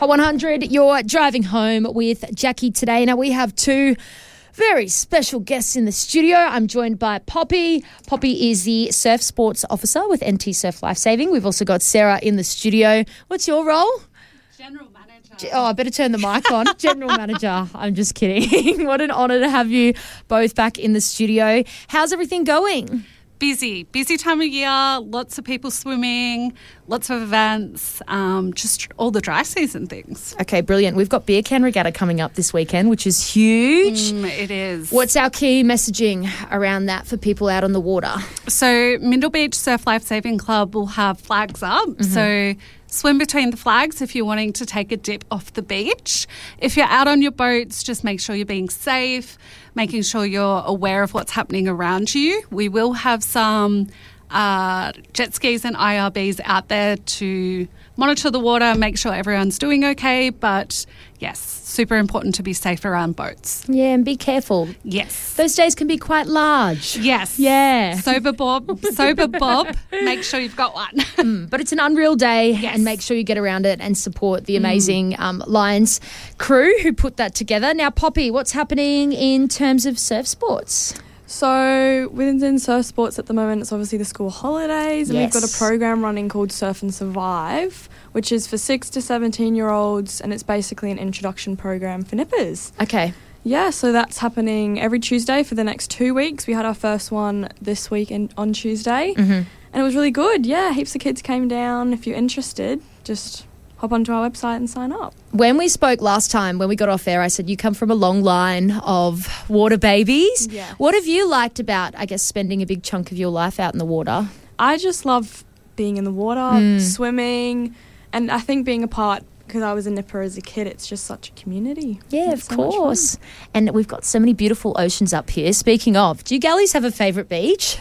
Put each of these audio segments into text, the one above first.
Hot 100, you're driving home with Jackie today. Now, we have two very special guests in the studio. I'm joined by Poppy. Poppy is the Surf Sports Officer with NT Surf Lifesaving. We've also got Sarah in the studio. What's your role? General Manager. Oh, I better turn the mic on. General Manager. I'm just kidding. What an honour to have you both back in the studio. How's everything going? Busy time of year, lots of people swimming, lots of events, just all the dry season things. Okay, brilliant. We've got Beer Can Regatta coming up this weekend, which is huge. It is. What's our key messaging around that for people out on the water? So Mindle Beach Surf Lifesaving Club will have flags up. Mm-hmm. So swim between the flags if you're wanting to take a dip off the beach. If you're out on your boats, just make sure you're being safe, making sure you're aware of what's happening around you. We will have some jet skis and IRBs out there to monitor the water, make sure everyone's doing okay. But yes, super important to be safe around boats. Yeah, and be careful. Yes. Those days can be quite large. Yes. Yeah. Sober Bob, make sure you've got one. But it's an unreal day, yes. And make sure you get around it and support the amazing Lions crew who put that together. Now, Poppy, what's happening in terms of surf sports? So within surf sports at the moment, it's obviously the school holidays, and Yes. we've got a program running called Surf and Survive, which is for 6 to 17-year-olds, and it's basically an introduction program for nippers. Okay. Yeah, so that's happening every Tuesday for the next 2 weeks. We had our first one this week on Tuesday, and it was really good. Yeah, heaps of kids came down. If you're interested, just hop onto our website and sign up. When we spoke last time, when we got off air, I said you come from a long line of water babies. Yes. What have you liked about, I guess, spending a big chunk of your life out in the water? I just love being in the water, swimming, and I think being a part, because I was a nipper as a kid, it's just such a community. Yeah, It's of so much course. And we've got so many beautiful oceans up here. Speaking of, do you galleys have a favourite beach?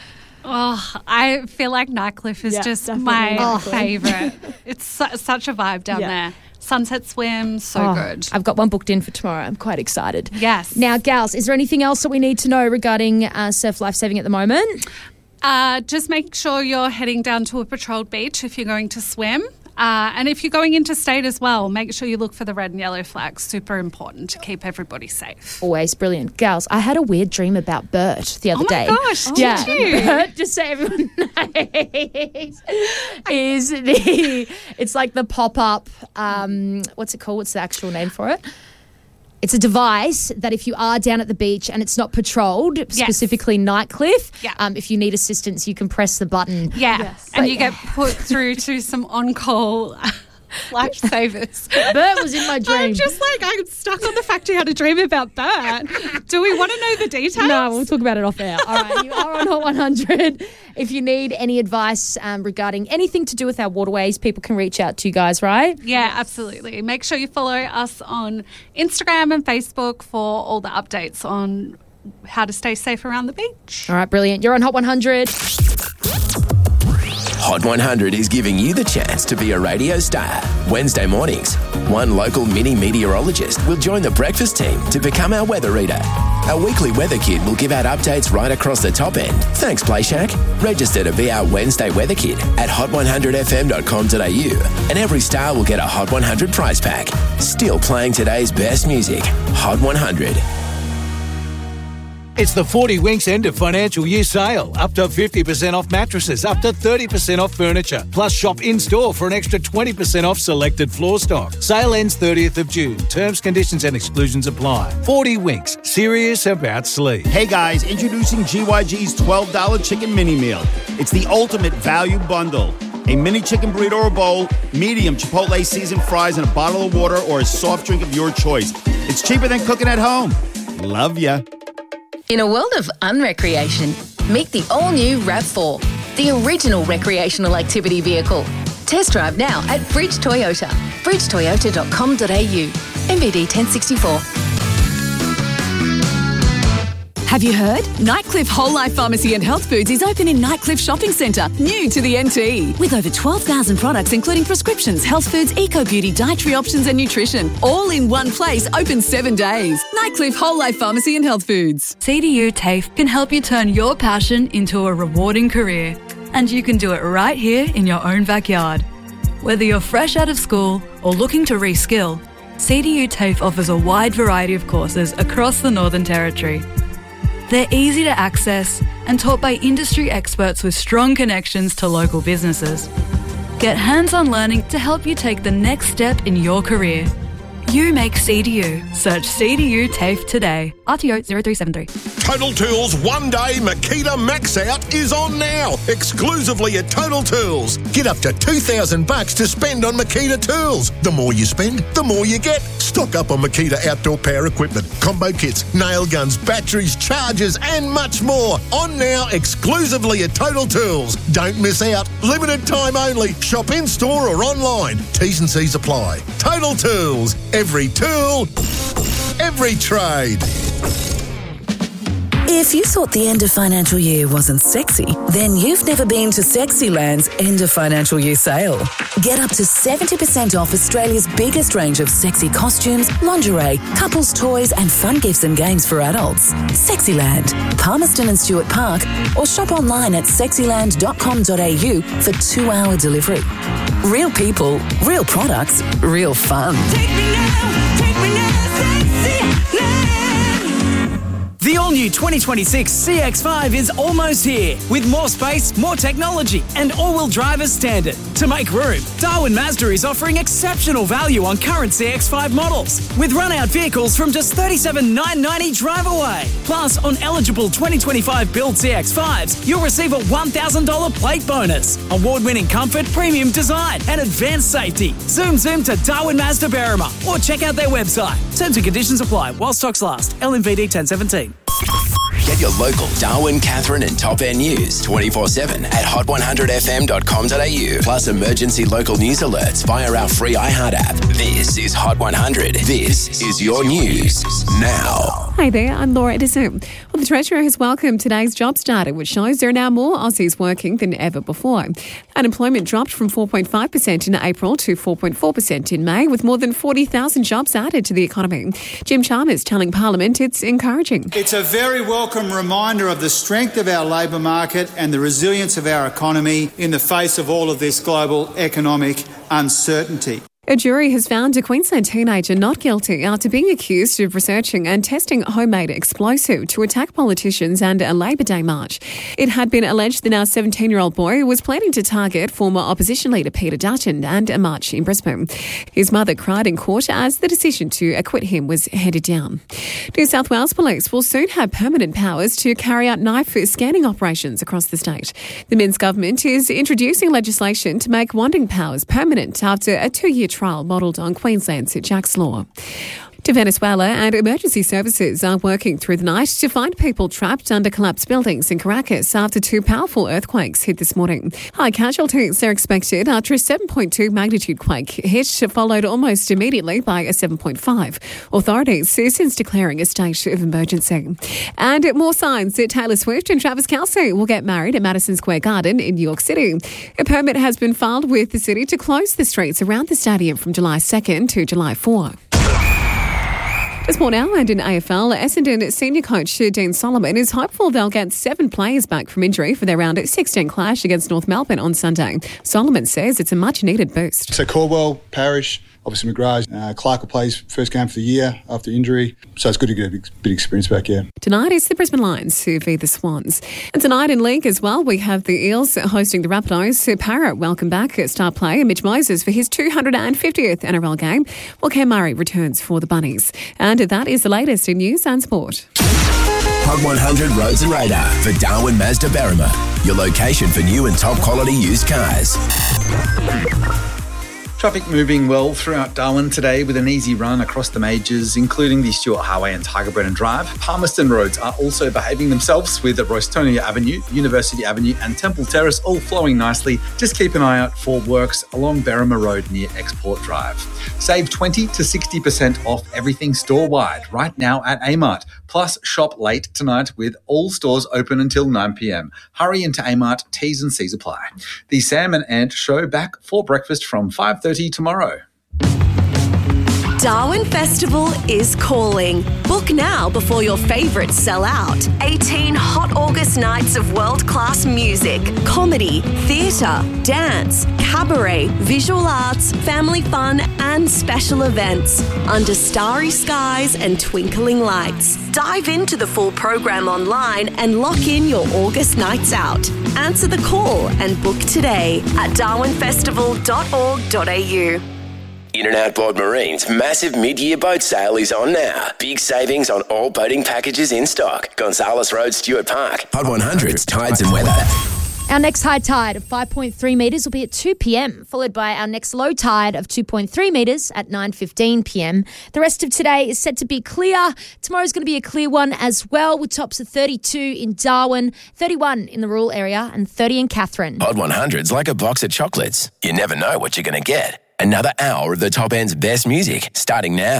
Oh, I feel like Nightcliff is just my definitely. favourite. It's such a vibe down there. Sunset swim, so good. I've got one booked in for tomorrow. I'm quite excited. Yes. Now, gals, is there anything else that we need to know regarding surf lifesaving at the moment? Just make sure you're heading down to a patrolled beach if you're going to swim. And if you're going interstate as well, make sure you look for the red and yellow flags. Super important to keep everybody safe. Always brilliant. Gals, I had a weird dream about Bert the other day. Oh my gosh, did you? Bert, just so everyone knows, it's like the pop-up, what's it called? What's the actual name for it? It's a device that if you are down at the beach and it's not patrolled, specifically Nightcliff, if you need assistance, you can press the button. Yeah, Yes. and you get put through to some on-call lifesavers. Bert was in my dream. I'm stuck on the fact you had a dream about Bert. Do we want to know the details? No, we'll talk about it off air. All right, you are on Hot 100. If you need any advice regarding anything to do with our waterways, people can reach out to you guys, right? Yeah, absolutely. Make sure you follow us on Instagram and Facebook for all the updates on how to stay safe around the beach. All right, brilliant. You're on Hot 100. Hot 100 is giving you the chance to be a radio star. Wednesday mornings, one local mini meteorologist will join the breakfast team to become our weather reader. Our weekly weather kid will give out updates right across the top end. Thanks, Play Shack. Register to be our Wednesday weather kid at hot100fm.com.au, and every star will get a Hot 100 prize pack. Still playing today's best music. Hot 100. It's the 40 Winks end of financial year sale. Up to 50% off mattresses, up to 30% off furniture. Plus shop in-store for an extra 20% off selected floor stock. Sale ends 30th of June. Terms, conditions and exclusions apply. 40 Winks. Serious about sleep. Hey guys, introducing GYG's $12 chicken mini meal. It's the ultimate value bundle. A mini chicken burrito or bowl, medium Chipotle seasoned fries, and a bottle of water or a soft drink of your choice. It's cheaper than cooking at home. Love ya. In a world of unrecreation, meet the all-new RAV4, the original recreational activity vehicle. Test drive now at Bridge Toyota, bridgetoyota.com.au, MBD 1064. Have you heard? Nightcliff Whole Life Pharmacy and Health Foods is open in Nightcliff Shopping Centre, new to the NT. With over 12,000 products including prescriptions, health foods, eco-beauty, dietary options and nutrition. All in one place, open 7 days. Nightcliff Whole Life Pharmacy and Health Foods. CDU TAFE can help you turn your passion into a rewarding career. And you can do it right here in your own backyard. Whether you're fresh out of school or looking to reskill, CDU TAFE offers a wide variety of courses across the Northern Territory. They're easy to access and taught by industry experts with strong connections to local businesses. Get hands-on learning to help you take the next step in your career. You make CDU. Search CDU TAFE today. RTO 0373. Total Tools One Day Makita Max Out is on now, exclusively at Total Tools. Get up to $2,000 to spend on Makita tools. The more you spend, the more you get. Stock up on Makita outdoor power equipment, combo kits, nail guns, batteries, chargers, and much more. On now, exclusively at Total Tools. Don't miss out. Limited time only. Shop in store or online. T's and C's apply. Total Tools. Every tool, every trade. If you thought the end of financial year wasn't sexy, then you've never been to Sexyland's end of financial year sale. Get up to 70% off Australia's biggest range of sexy costumes, lingerie, couples toys and fun gifts and games for adults. Sexyland, Palmerston and Stewart Park, or shop online at sexyland.com.au for 2-hour delivery. Real people, real products, real fun. Take me now, Sexyland. The all-new 2026 CX-5 is almost here, with more space, more technology, and all-wheel drive as standard. To make room, Darwin Mazda is offering exceptional value on current CX-5 models, with run-out vehicles from just $37,990 drive away. Plus, on eligible 2025 build CX-5s, you'll receive a $1,000 plate bonus, award-winning comfort, premium design, and advanced safety. Zoom to Darwin Mazda Berrima, or check out their website. Terms and conditions apply while stocks last. LMVD 1017. Get your local Darwin, Catherine and Top End news 24/7 at hot100fm.com.au. Plus emergency local news alerts via our free iHeart app. This is Hot 100. This is your news now. Hi there, I'm Laura Edison. Well, the Treasurer has welcomed today's jobs data, which shows there are now more Aussies working than ever before. Unemployment dropped from 4.5% in April to 4.4% in May, with more than 40,000 jobs added to the economy. Jim Chalmers telling Parliament it's encouraging. It's a very welcome reminder of the strength of our labour market and the resilience of our economy in the face of all of this global economic uncertainty. A jury has found a Queensland teenager not guilty after being accused of researching and testing homemade explosive to attack politicians and a Labor Day march. It had been alleged the now 17-year-old boy was planning to target former opposition leader Peter Dutton and a march in Brisbane. His mother cried in court as the decision to acquit him was handed down. New South Wales Police will soon have permanent powers to carry out knife scanning operations across the state. The Minns government is introducing legislation to make wanting powers permanent after a 2-year trial modelled on Queensland's Jack's Law. To Venezuela, and emergency services are working through the night to find people trapped under collapsed buildings in Caracas after 2 powerful earthquakes hit this morning. High casualties are expected after a 7.2 magnitude quake hit, followed almost immediately by a 7.5. Authorities since declaring a state of emergency. And more signs that Taylor Swift and Travis Kelce will get married at Madison Square Garden in New York City. A permit has been filed with the city to close the streets around the stadium from July 2nd to July 4. Sport now, and in AFL, Essendon senior coach Dean Solomon is hopeful they'll get 7 players back from injury for their round 16 clash against North Melbourne on Sunday. Solomon says it's a much-needed boost. So Caldwell, Parrish, obviously McGrath, Clark will play his first game for the year after injury, so it's good to get a bit of experience back, yeah. Tonight is the Brisbane Lions who feed the Swans. And tonight in league as well, we have the Eels hosting the Rabbitohs. Parrot welcome back star player Mitch Moses for his 250th NRL game, while Cam Murray returns for the Bunnies. And that is the latest in news and sport. Hot 100 Roads and Radar for Darwin Mazda Berrima, your location for new and top quality used cars. Traffic moving well throughout Darwin today with an easy run across the majors, including the Stewart Highway and Tiger Brennan Drive. Palmerston roads are also behaving themselves with Roystonia Avenue, University Avenue and Temple Terrace all flowing nicely. Just keep an eye out for works along Berrima Road near Export Drive. Save 20 to 60% off everything store-wide right now at Amart. Plus, shop late tonight with all stores open until 9 p.m. Hurry into Amart, T's and C's apply. The Sam and Ant Show back for breakfast from 5:30 tomorrow. Darwin Festival is calling. Book now before your favourites sell out. 18 hot August nights of world-class music, comedy, theatre, dance, cabaret, visual arts, family fun and special events under starry skies and twinkling lights. Dive into the full program online and lock in your August nights out. Answer the call and book today at darwinfestival.org.au. In and Outboard Marine's massive mid-year boat sale is on now. Big savings on all boating packages in stock. Gonzales Road, Stuart Park. Hot 100's Tides and Weather. Our next high tide of 5.3 metres will be at 2 p.m, followed by our next low tide of 2.3 metres at 9:15 p.m. The rest of today is set to be clear. Tomorrow's going to be a clear one as well, with tops of 32 in Darwin, 31 in the rural area and 30 in Katherine. Hot 100's like a box of chocolates. You never know what you're going to get. Another hour of the top end's best music starting now.